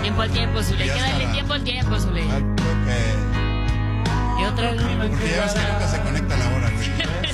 Tiempo al tiempo, Zule. Hay que darle tiempo al tiempo, Zule. Y otra vez. Porque ya ves que nunca se conecta a la hora, güey.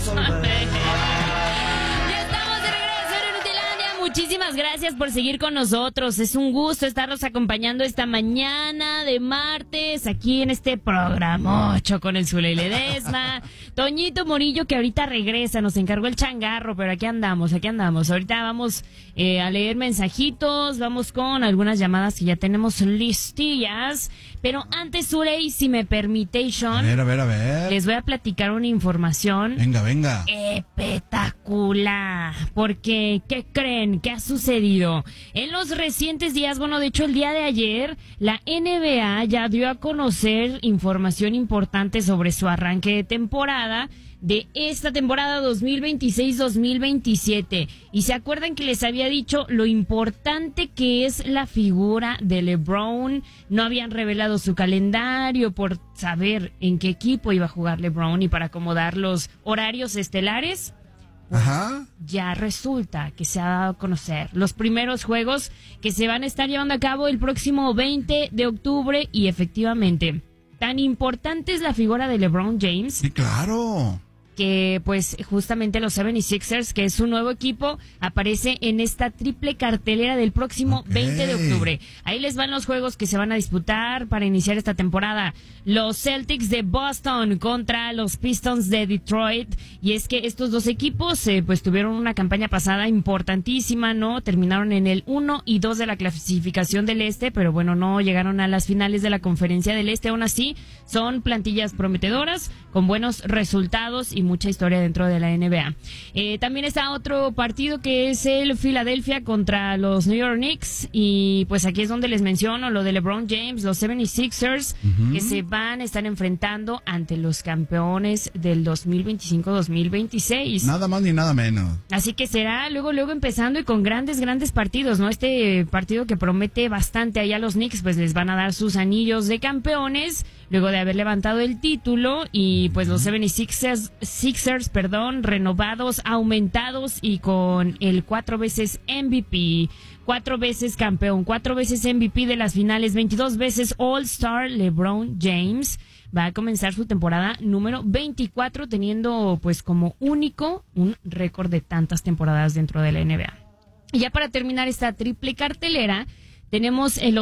Ya estamos de regreso en Inutilandia. Muchísimas gracias por seguir con nosotros. Es un gusto estarlos acompañando esta mañana de martes aquí en este programocho con el Zule Ledesma. Toñito Morillo, que ahorita regresa, nos encargó el changarro, pero aquí andamos. Ahorita vamos a leer mensajitos, vamos con algunas llamadas que ya tenemos listillas. Pero antes, Zule, si me permite, Sean, A ver. les voy a platicar una información Venga. espectacular. Porque, ¿qué creen? ¿Qué ha sucedido? En los recientes días, bueno, de hecho el día de ayer, la NBA ya dio a conocer información importante sobre su arranque de temporada, de esta temporada 2026-2027. Y se acuerdan que les había dicho lo importante que es la figura de LeBron. No habían revelado su calendario por saber en qué equipo iba a jugar LeBron y para acomodar los horarios estelares. Ajá. Ya resulta que se ha dado a conocer los primeros juegos que se van a estar llevando a cabo el próximo 20 de octubre y efectivamente, tan importante es la figura de LeBron James. Sí, claro. Que pues justamente los 76ers, que es su nuevo equipo, aparece en esta triple cartelera del próximo 20 de octubre. Ahí les van los juegos que se van a disputar para iniciar esta temporada. Los Celtics de Boston contra los Pistons de Detroit. Y es que estos dos equipos pues tuvieron una campaña pasada importantísima, ¿no? Terminaron en el 1 y 2 de la clasificación del Este, pero bueno, no llegaron a las finales de la Conferencia del Este. Aún así, son plantillas prometedoras, con buenos resultados y mucha historia dentro de la NBA. También está otro partido que es el Philadelphia contra los New York Knicks, y pues aquí es donde les menciono lo de LeBron James, los 76ers, que se van a estar enfrentando ante los campeones del 2025-2026. Nada más ni nada menos. Así que será luego empezando y con grandes partidos, ¿no? Este partido que promete bastante allá a los Knicks, pues les van a dar sus anillos de campeones luego de haber levantado el título, y pues los 76ers, renovados, aumentados y con el 4 veces MVP, 4 veces campeón, 4 veces MVP de las finales, 22 veces All-Star LeBron James. Va a comenzar su temporada número 24 teniendo pues como único un récord de tantas temporadas dentro de la NBA. Y ya para terminar esta triple cartelera, tenemos el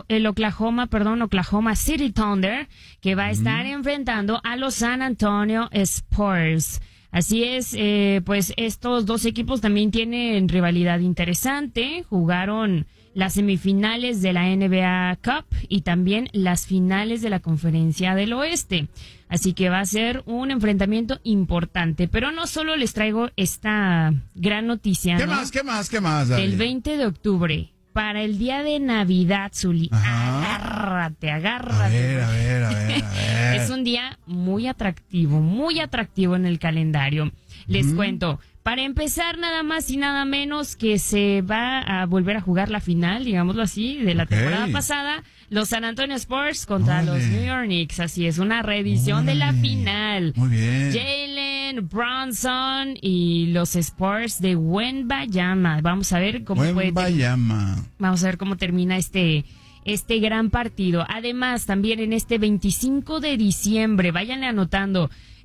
Oklahoma City Thunder, que va a estar enfrentando a los San Antonio Spurs. Así es, pues estos dos equipos también tienen rivalidad interesante. Jugaron las semifinales de la NBA Cup y también las finales de la Conferencia del Oeste. Así que va a ser un enfrentamiento importante. Pero no solo les traigo esta gran noticia, ¿Qué ¿no? más? Dale. El 20 de octubre, para el día de Navidad, Zuli. Agárrate. A ver. Es un día muy atractivo en el calendario. Les cuento, para empezar, nada más y nada menos que se va a volver a jugar la final, digámoslo así, de la temporada pasada, los San Antonio Spurs contra los New York Knicks. Así es, una reedición de la final. Muy bien. Jalen Brunson y los Spurs de Wembanyama. Vamos a ver cómo Vamos a ver cómo termina este gran partido. Además, también en este 25 de diciembre, váyanle anotando,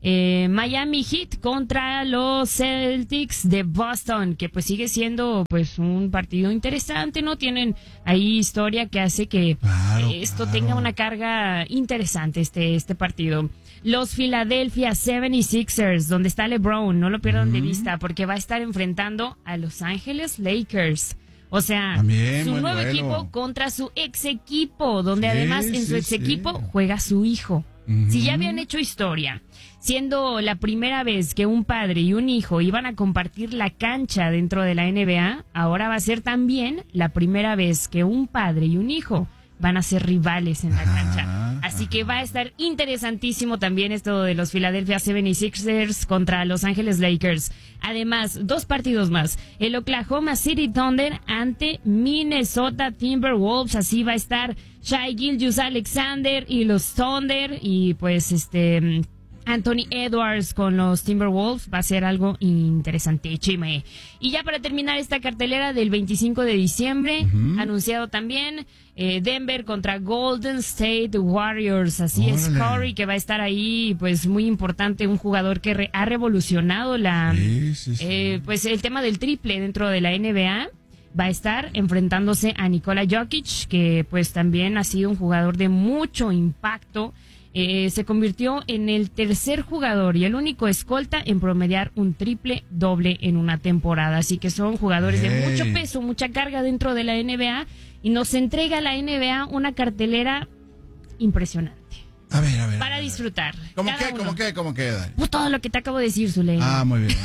Miami Heat contra los Celtics de Boston, que pues sigue siendo pues un partido interesante, ¿no? Tienen ahí historia que hace que esto tenga una carga interesante, este partido. Los Philadelphia 76ers, donde está LeBron, no lo pierdan de vista, porque va a estar enfrentando a Los Ángeles Lakers. O sea, también, su nuevo equipo contra su ex equipo, donde además en su ex equipo juega su hijo. Si ya habían hecho historia, siendo la primera vez que un padre y un hijo iban a compartir la cancha dentro de la NBA, ahora va a ser también la primera vez que un padre y un hijo van a ser rivales en la cancha. Así que va a estar interesantísimo también esto de los Philadelphia 76ers contra Los Ángeles Lakers. Además, 2 partidos más. El Oklahoma City Thunder ante Minnesota Timberwolves. Así va a estar Shai Gilgeous-Alexander y los Thunder. Y pues Anthony Edwards con los Timberwolves. Va a ser algo interesante, chime. Y ya para terminar esta cartelera del 25 de diciembre, anunciado también Denver contra Golden State Warriors. Así es, Curry, que va a estar ahí, pues muy importante, un jugador que ha revolucionado pues el tema del triple dentro de la NBA. Va a estar enfrentándose a Nikola Jokic, que pues también ha sido un jugador de mucho impacto. Se convirtió en el tercer jugador y el único escolta en promediar un triple doble en una temporada. Así que son jugadores de mucho peso, mucha carga dentro de la NBA, y nos entrega la NBA una cartelera impresionante. A ver. Para disfrutar. ¿Cómo qué? Pues todo lo que te acabo de decir, Zuley. Ah, muy bien.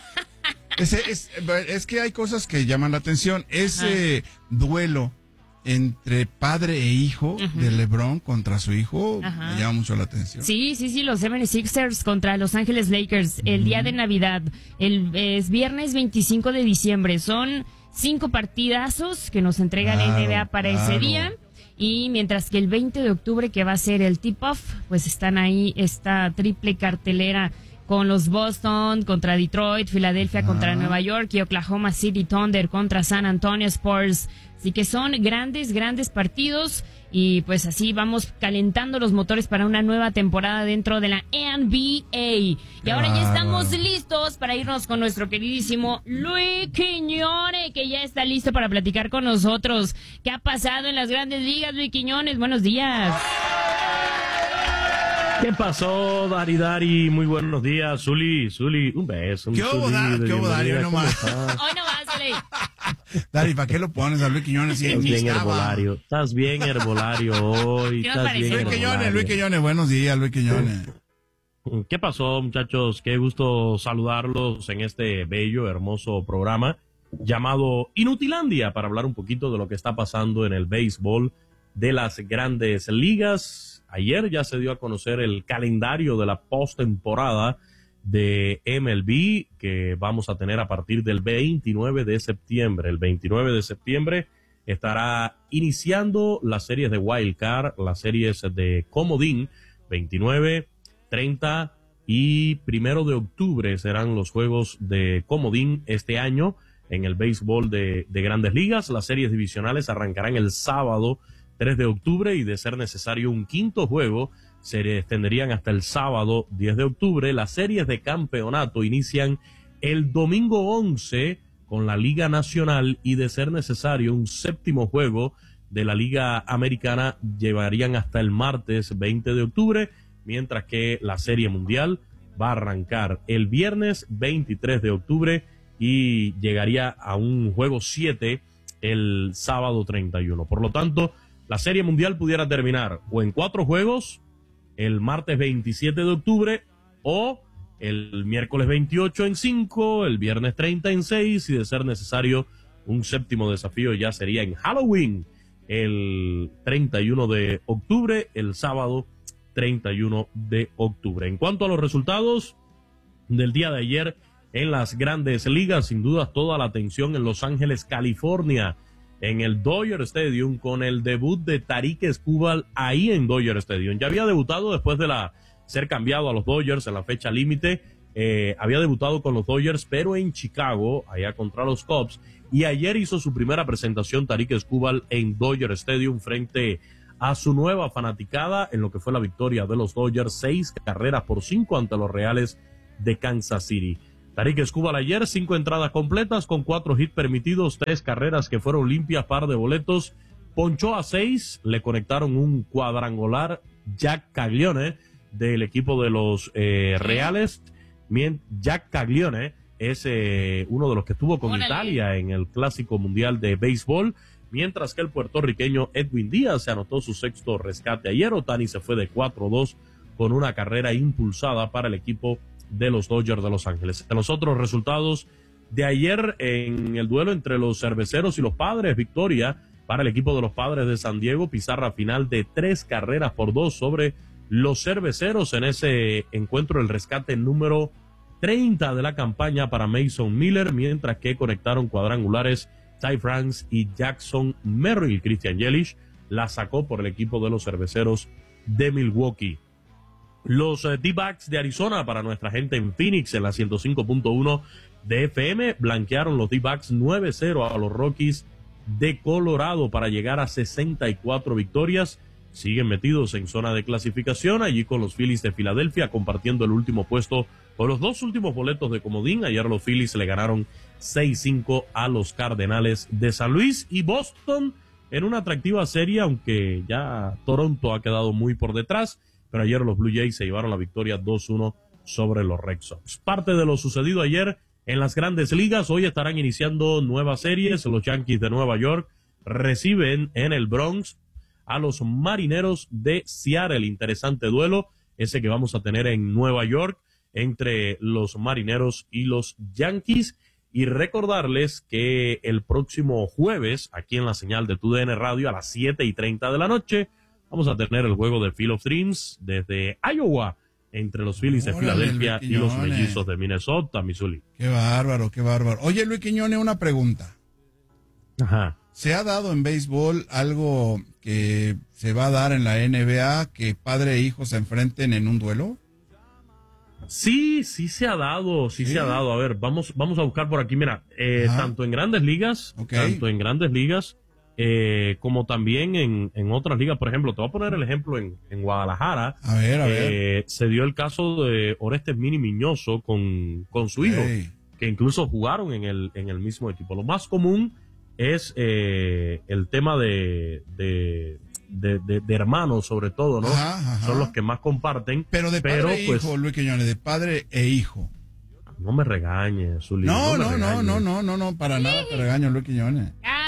Es que hay cosas que llaman la atención. Ese duelo entre padre e hijo de LeBron contra su hijo me llama mucho la atención. Sí, los 76ers contra Los Ángeles Lakers el día de Navidad. Es viernes 25 de diciembre. Son 5 partidazos que nos entrega la NBA para ese día. Y mientras que el 20 de octubre, que va a ser el tip-off, pues están ahí esta triple cartelera con los Boston contra Detroit, Filadelfia contra Nueva York y Oklahoma City Thunder contra San Antonio Spurs. Así que son grandes partidos, y pues así vamos calentando los motores para una nueva temporada dentro de la NBA. Y ahora ya estamos listos para irnos con nuestro queridísimo Luis Quiñones, que ya está listo para platicar con nosotros. ¿Qué ha pasado en las grandes ligas, Luis Quiñones? Buenos días. ¿Qué pasó, Dari? Muy buenos días, Zuli, un beso. ¿Qué hubo, Dari? Hoy no más, Zuli. Dari, ¿para qué lo pones a Luis Quiñones? Estás bien herbolario hoy. Luis Quiñones, buenos días, Luis Quiñones. ¿Qué pasó, muchachos? Qué gusto saludarlos en este bello, hermoso programa llamado Inutilandia, para hablar un poquito de lo que está pasando en el béisbol de las grandes ligas. Ayer ya se dio a conocer el calendario de la postemporada de MLB, que vamos a tener a partir del 29 de septiembre. El 29 de septiembre estará iniciando las series de Wild Card, las series de Comodín. 29, 30 y 1 de octubre serán los juegos de Comodín este año en el béisbol de grandes ligas. Las series divisionales arrancarán el sábado 3 de octubre y, de ser necesario un quinto juego, se extenderían hasta el sábado 10 de octubre. Las series de campeonato inician el domingo 11 con la Liga Nacional, y, de ser necesario un séptimo juego de la Liga Americana, llevarían hasta el martes 20 de octubre, mientras que la Serie Mundial va a arrancar el viernes 23 de octubre y llegaría a un juego 7 el sábado 31. Por lo tanto, la Serie Mundial pudiera terminar o en 4 juegos el martes 27 de octubre, o el miércoles 28 en 5, el viernes 30 en 6, y, de ser necesario un séptimo desafío, ya sería en Halloween el 31 de octubre, el sábado 31 de octubre. En cuanto a los resultados del día de ayer en las grandes ligas, sin duda toda la atención en Los Ángeles, California, en el Dodger Stadium, con el debut de Tarik Skubal ahí en Dodger Stadium. Ya había debutado después de ser cambiado a los Dodgers en la fecha límite. Había debutado con los Dodgers, pero en Chicago, allá contra los Cubs. Y ayer hizo su primera presentación Tarik Skubal en Dodger Stadium frente a su nueva fanaticada, en lo que fue la victoria de los Dodgers, 6-5 ante los Reales de Kansas City. Tarik Skubal ayer 5 entradas completas con 4 hits permitidos, 3 carreras que fueron limpias, par de boletos, ponchó a 6, le conectaron un cuadrangular Jack Caglione del equipo de los Reales. Jack Caglione es uno de los que estuvo con Italia en el Clásico Mundial de Béisbol, mientras que el puertorriqueño Edwin Díaz se anotó su 6º rescate ayer. Ohtani se fue de 4-2 con una carrera impulsada para el equipo de los Dodgers de Los Ángeles. En los otros resultados de ayer, en el duelo entre los Cerveceros y los Padres, victoria para el equipo de los Padres de San Diego, pizarra final de 3-2 sobre los Cerveceros. En ese encuentro, el rescate número 30 de la campaña para Mason Miller, mientras que conectaron cuadrangulares Ty France y Jackson Merrill. Christian Yelich la sacó por el equipo de los Cerveceros de Milwaukee. Los D-backs de Arizona, para nuestra gente en Phoenix, en la 105.1 de FM, blanquearon los D-backs 9-0 a los Rockies de Colorado para llegar a 64 victorias. Siguen metidos en zona de clasificación, allí con los Phillies de Filadelfia, compartiendo el último puesto con los 2 últimos boletos de comodín. Ayer los Phillies le ganaron 6-5 a los Cardenales de San Luis, y Boston en una atractiva serie, aunque ya Toronto ha quedado muy por detrás, pero ayer los Blue Jays se llevaron la victoria 2-1 sobre los Red Sox. Parte de lo sucedido ayer en las grandes ligas. Hoy estarán iniciando nuevas series. Los Yankees de Nueva York reciben en el Bronx a los Marineros de Seattle. Interesante duelo ese que vamos a tener en Nueva York entre los Marineros y los Yankees. Y recordarles que el próximo jueves, aquí en la señal de TUDN Radio, a las 7:30 de la noche, vamos a tener el juego de Field of Dreams desde Iowa, entre los Phillies de Filadelfia y los Mellizos de Minnesota, Missouri. Qué bárbaro, qué bárbaro. Oye, Luis Quiñones, una pregunta. Ajá. ¿Se ha dado en béisbol algo que se va a dar en la NBA, que padre e hijo se enfrenten en un duelo? Sí se ha dado, sí se ha dado. A ver, vamos a buscar por aquí. Mira, tanto en grandes ligas, como también en otras ligas. Por ejemplo, te voy a poner el ejemplo en Guadalajara. A ver. Se dio el caso de Orestes Mini Miñoso con su hijo, que incluso jugaron en el mismo equipo. Lo más común es el tema de hermanos, sobre todo, ¿no? Ajá. Son los que más comparten. Pero de padre e hijo, Luis Quiñones, de padre e hijo. No me regañes, Zuli. No, para nada te regaño, Luis Quiñones.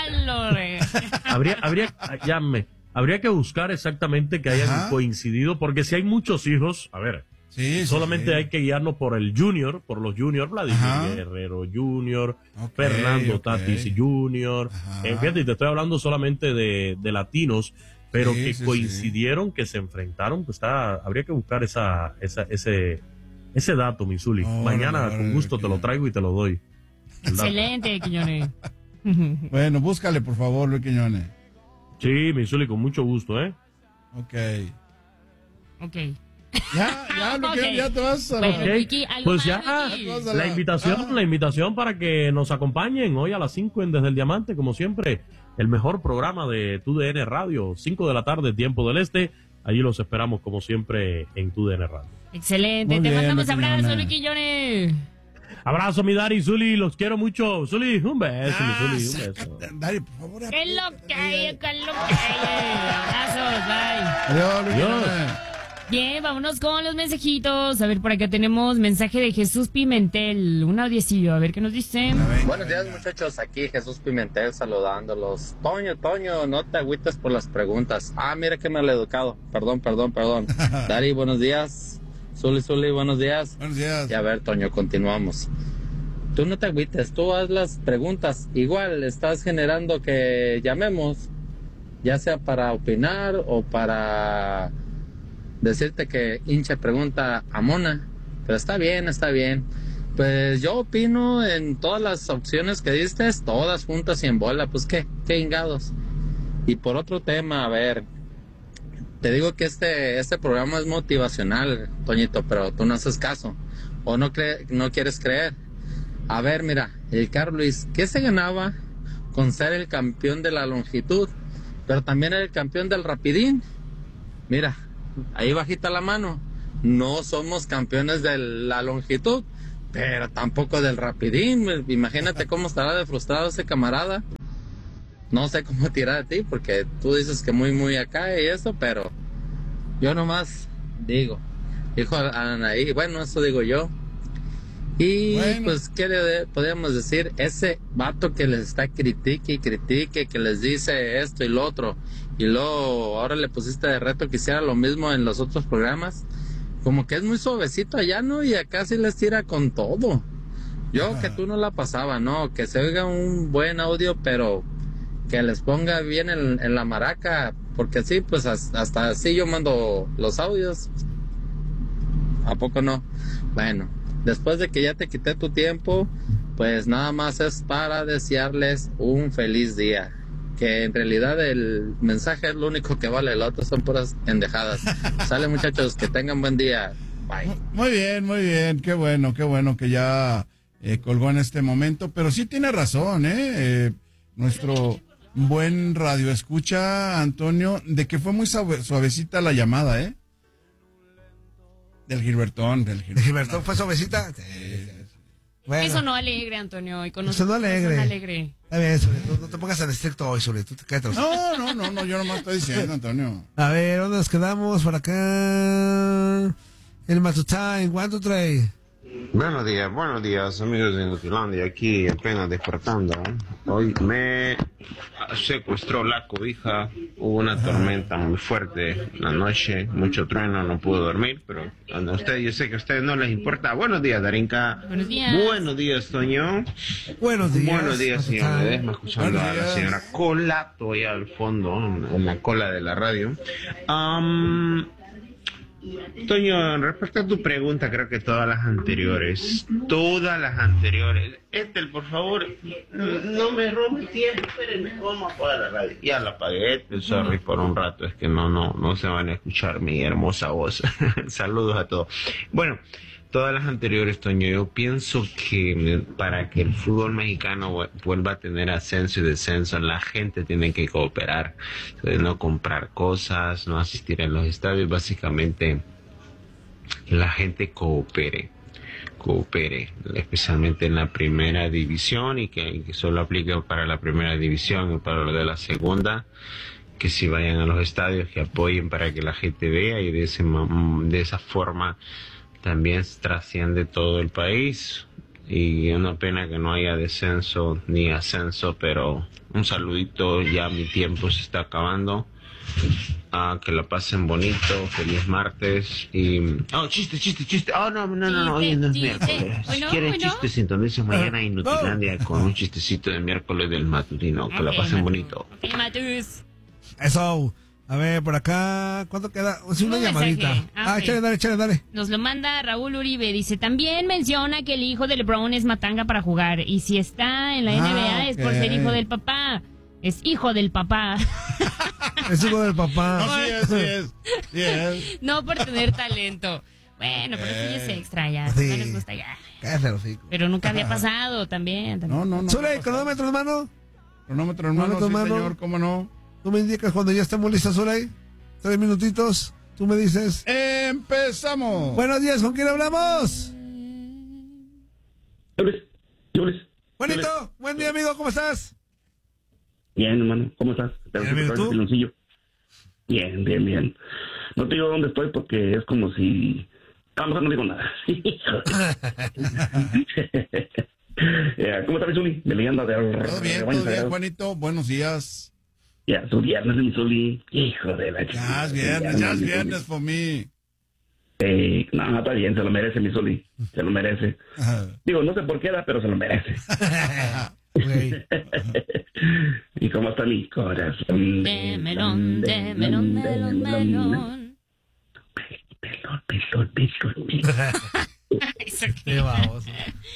Habría que buscar exactamente que hayan coincidido, porque si hay muchos hijos, a ver, solamente hay que guiarnos por el junior, por los junior, Vladimir Guerrero Junior, Fernando Tatis Junior. Fíjate, te estoy hablando solamente de latinos, pero que coincidieron, que se enfrentaron. Pues habría que buscar ese dato, mi Zuli. Mañana con gusto te lo traigo y te lo doy. Excelente, Quiñones. Bueno, búscale, por favor, Luis Quiñones. Sí, mi Zuli, con mucho gusto, ¿eh? Ok. Ya, Luis, ya te vas a... Bueno, Ricky, pues ya, la invitación para que nos acompañen hoy a las 5 en Desde el Diamante, como siempre, el mejor programa de TUDN Radio, 5 de la tarde, tiempo del este. Allí los esperamos, como siempre, en TUDN Radio. Excelente, te mandamos abrazo, Luis Quiñones. Abrazo, mi Dari, Zuli, los quiero mucho. Zuli, un beso, mi Zuli, un beso. Dari, por favor. ¿Qué es lo que hay? Abrazos, bye. Adiós. Bien, vámonos con los mensajitos. A ver, por acá tenemos mensaje de Jesús Pimentel, un audiecillo, a ver qué nos dice. Buenos días, muchachos, aquí Jesús Pimentel saludándolos. Toño, no te agüites por las preguntas. Mira que maleducado. Perdón. Dari, buenos días. Zuli, buenos días. Buenos días. Y a ver, Toño, continuamos. Tú no te agüites, tú haz las preguntas. Igual estás generando que llamemos, ya sea para opinar o para decirte que hincha pregunta a Mona. Pero está bien. Pues yo opino en todas las opciones que diste, todas juntas y en bola. Pues qué hingados. Y por otro tema, a ver, te digo que este programa es motivacional, Toñito, pero tú no haces caso o no quieres creer. A ver, mira, el Carlos Luis, ¿qué se ganaba con ser el campeón de la longitud, pero también el campeón del rapidín? Mira, ahí bajita la mano, no somos campeones de la longitud, pero tampoco del rapidín. Imagínate cómo estará de frustrado ese camarada. No sé cómo tirar de ti, porque tú dices que muy acá y eso, pero yo nomás digo, dijo Anaí, bueno, eso digo yo. Y bueno, pues, ¿qué le podríamos decir? Ese vato que les está critique, que les dice esto y lo otro, y luego ahora le pusiste de reto que hiciera lo mismo en los otros programas, como que es muy suavecito allá, ¿no? Y acá sí les tira con todo. Yo que tú no la pasaba, ¿no? Que se oiga un buen audio, pero que les ponga bien en la maraca, porque sí, pues hasta así yo mando los audios. ¿A poco no? Bueno, después de que ya te quité tu tiempo, pues nada más es para desearles un feliz día. que en realidad el mensaje es lo único que vale, lo otro son puras pendejadas. Sale, muchachos, que tengan buen día. Bye. Muy bien, qué bueno que ya colgó en este momento, pero sí tiene razón, nuestro buen radio escucha, Antonio, de que fue muy suavecita la llamada, Del Gilbertón. ¿De Gilbertón fue suavecita? Sí. Bueno. Eso no alegre, Antonio. Y con eso no alegre. alegre. Está bien, Zuli, no te pongas tan estricto hoy, Zuli. Tú te quedas. No, yo nomás estoy diciendo, Antonio. A ver, ¿dónde nos quedamos? Por acá. El Matutime, one, two, three. Buenos días, amigos de Nutilandia. Aquí apenas despertando. Hoy me secuestró la cobija. Hubo una tormenta muy fuerte la noche, mucho trueno, no pude dormir, pero yo sé que a ustedes no les importa. Buenos días, Darinka. Buenos días. Buenos días, Toño. Buenos días, señor Ledesma, escuchando a la señora Colato allá al fondo, en la cola de la radio. Toño, respecto a tu pregunta, creo que todas las anteriores, Ethel, por favor, no me rompe el tiempo, espérenme, vamos a apagar la radio. Ya la apagué, sorry por un rato, es que no se van a escuchar mi hermosa voz. Saludos a todos. Bueno, todas las anteriores, Toño, yo pienso que para que el fútbol mexicano vuelva a tener ascenso y descenso, la gente tiene que cooperar, no comprar cosas, no asistir a los estadios, básicamente que la gente coopere, especialmente en la primera división, y que solo aplique para la primera división y para lo de la segunda, que si vayan a los estadios, que apoyen para que la gente vea, y de esa forma también trasciende todo el país. Y una pena que no haya descenso ni ascenso, pero un saludito, ya mi tiempo se está acabando. Que la pasen bonito, feliz martes. Y chiste. Hoy no es miércoles. Si quieren chistes, sintonicen mañana en Nutilandia con un chistecito de miércoles del matutino. Que la pasen bonito. Eso. A ver, por acá, ¿cuánto queda? Una llamadita. Okay. Dale. Nos lo manda Raúl Uribe. Dice, también menciona que el hijo de LeBron es matanga para jugar. Y si está en la NBA es por ser hijo del papá. Es hijo del papá. Es hijo del papá. No, sí es. No por tener talento. Bueno, pero sí es extra ya. Sí. No les gusta ya. Pero nunca había pasado también. No. Zuli, cronómetro, hermano. Cronómetro, hermano, sí, señor, ¿cómo no? Tú me indicas cuando ya estemos listos, Zuli. 3 minutitos. Tú me dices. ¡Empezamos! Buenos días, ¿con quién hablamos? Jules. Juanito, buen día, amigo, ¿cómo estás? Bien, hermano, ¿cómo estás? Bien, ¿tú? Bien. No te digo dónde estoy porque es como si... mejor no digo nada. ¿Cómo estás, Zuli? Todo bien, Juanito. Buenos días. Ya, su viernes, mi Zuli. Hijo de la chica. Ya es viernes por mí. No, está bien, se lo merece, mi Zuli. Se lo merece. Digo, no sé por qué era, pero se lo merece. ¿Y cómo está mi corazón? De melón. Pelón. Qué baboso.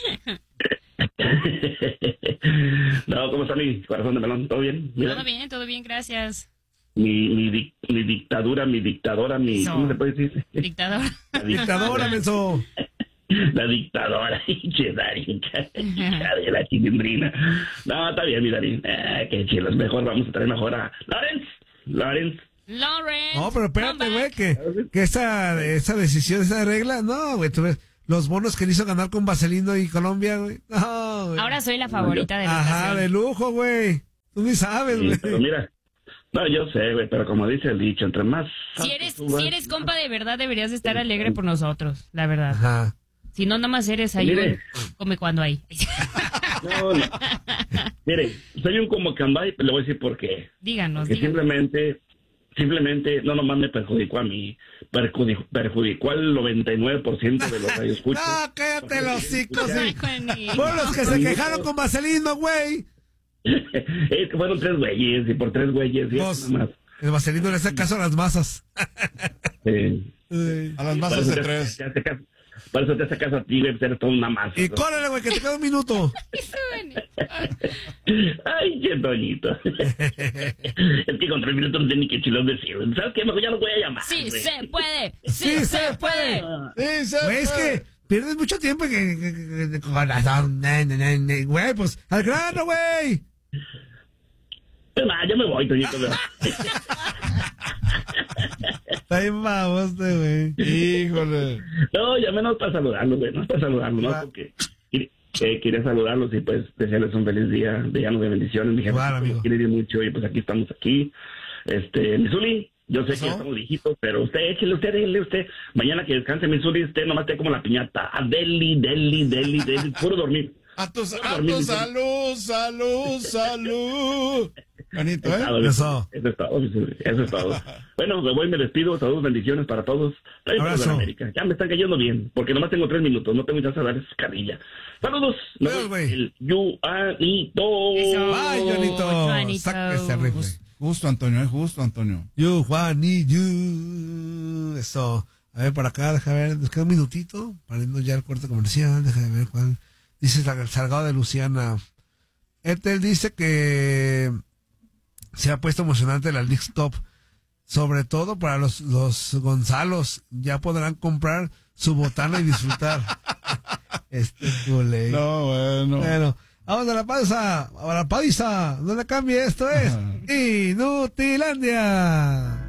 No, ¿cómo está mi corazón de melón? ¿Todo bien? Mira. Todo bien, gracias. Mi dictadura, ¿cómo se puede decir? Dictadora, menso. La dictadora, de la chilindrina. No, está bien, mi Darín. Qué chilos, mejor vamos a traer mejor a Lawrence. No, pero espérate, güey, que esa decisión, esa regla, no, güey, tú ves, los bonos que le hizo ganar con Vaselino y Colombia, güey. No, güey. Ahora soy la favorita de la Ajá, de lujo, güey. Tú ni sabes, güey. Pero mira, no, yo sé, güey, pero como dice el dicho, entre más... Si eres compa de verdad, deberías estar alegre por nosotros, la verdad. Ajá. Si no, nada más eres ahí, come cuando hay. No. Mire, soy un como cambay, pero le voy a decir por qué. Díganos. Que simplemente no nomás me perjudicó a mí, perjudicó al 99% de los radioescuchas. No, cállate los hocicos. Fueron los que se quejaron con Vaselino, güey. Es que fueron 3 güeyes, y por 3 güeyes, nada más. El Vaselino le hace caso a las masas. Sí. A las masas de 3. Para eso te hace caso a ti, güey, eres toda una masa. Y córrele, güey, que te queda un minuto. Ay, qué doñito. Es que con 3 minutos no sé ni qué chilos decir. ¿Sabes qué? Mejor ya lo voy a llamar. Sí, güey. se puede. Sí, se puede. Sí, se Güey, es puede. que pierdes mucho tiempo güey, pues, al grano, güey. Ya me voy, Toñito. Está bien baboste, güey. Híjole. No, ya menos para saludarlos, güey. No es para saludarlos, no, porque quería saludarlos y pues desearles un feliz día, de llanos de bendiciones. Mi jefe Claro, amigo. quiere ir mucho y pues aquí estamos aquí. Misuli, yo sé que ya estamos viejitos, pero usted, échele usted. Mañana que descanse, Misuli, usted nomás esté como la piñata. A deli, puro dormir. A tu salud, salud. Bonito, ¿eh? Eso. Eso es todo, Misuli, eso es todo. Bueno, me voy, me despido. Saludos, bendiciones para todos. También para Abrazo. América. Ya me están cayendo bien, porque nomás tengo 3 minutos. No tengo chance de dar esa carrilla. Saludos. Me Adiós, voy, güey. el Juanito. Eso. Ay, Jonito. Juanito. Saca ese rifle. Justo, Antonio, justo, Antonio. You, Juan y you. Eso. A ver, por acá, déjame ver. Nos queda un minutito para irnos ya al corte comercial. Déjame ver cuál. Dice Salgado de Luciana. Él dice que se ha puesto emocionante la Leagues Cup. Sobre todo para los Gonzalos. Ya podrán comprar su botana y disfrutar. Culé. No, bueno. Bueno, vamos a la pausa. No le cambie, esto es Inutilandia.